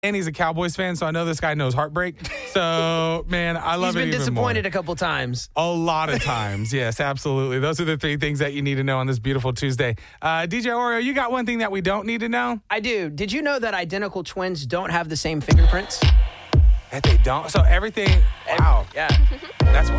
And he's a Cowboys fan, so I know this guy knows heartbreak. So, man, I love it even more. He's been disappointed a couple times. A lot of times. Yes, absolutely. Those are the three things that you need to know on this beautiful Tuesday. DJ Oreo, you got one thing that we don't need to know? I do. Did you know that identical twins don't have the same fingerprints? That they don't? So everything, wow. Yeah. That's wild.